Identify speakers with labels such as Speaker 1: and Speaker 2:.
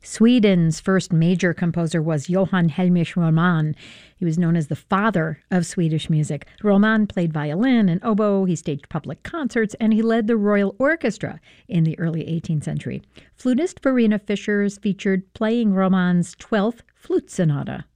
Speaker 1: Sweden's first major composer was Johann Heinrich Roman. He was known as the father of Swedish music. Roman played violin and oboe, he staged public concerts, and he led the Royal Orchestra in the early 18th century. Flutist Verena Fischer is featured playing Roman's 12th Flute Sonata.